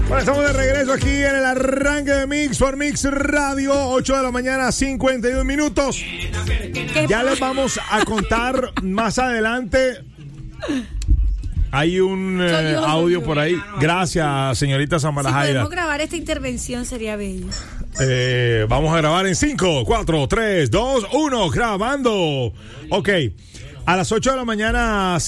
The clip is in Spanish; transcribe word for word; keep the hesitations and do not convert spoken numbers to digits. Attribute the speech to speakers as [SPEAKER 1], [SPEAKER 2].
[SPEAKER 1] Bueno, estamos de regreso aquí en el arranque de Mix for Mix Radio, ocho de la mañana, cincuenta y dos minutos. Ya les vamos a contar más adelante. Hay un eh, audio por ahí. Gracias, señorita Samara
[SPEAKER 2] Si
[SPEAKER 1] Jaira.
[SPEAKER 2] podemos grabar esta intervención sería bello.
[SPEAKER 1] Eh, vamos a grabar en cinco, cuatro, tres, dos, uno, grabando. Ok, a las ocho de la mañana.